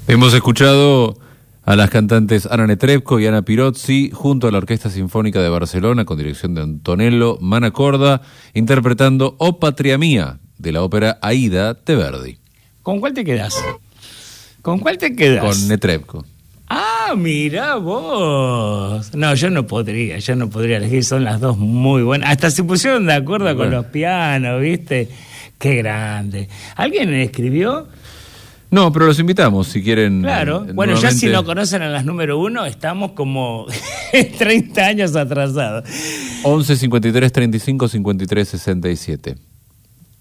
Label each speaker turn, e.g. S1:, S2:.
S1: Hemos escuchado a las cantantes Ana Netrebko y Ana Pirozzi junto a la Orquesta Sinfónica de Barcelona con dirección de Antonello Manacorda interpretando O Patria Mía de la ópera Aida de Verdi.
S2: ¿Con cuál te quedás? ¿Con cuál te quedás?
S1: Con Netrebko.
S2: Ah, mira vos. No, yo no podría elegir, son las dos muy buenas. Hasta se pusieron de acuerdo con los pianos, ¿viste? Qué grande. ¿Alguien escribió?
S1: No, pero los invitamos si quieren.
S2: Claro. Bueno, ya si no conocen a las número 1, estamos como 30 años atrasados.
S1: 11 53 35 53 67.